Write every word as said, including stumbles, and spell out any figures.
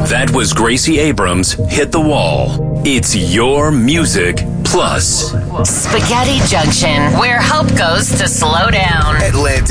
That was Gracie Abrams' Hit the Wall. It's your music plus. Spaghetti Junction, where hope goes to slow down. Atlanta.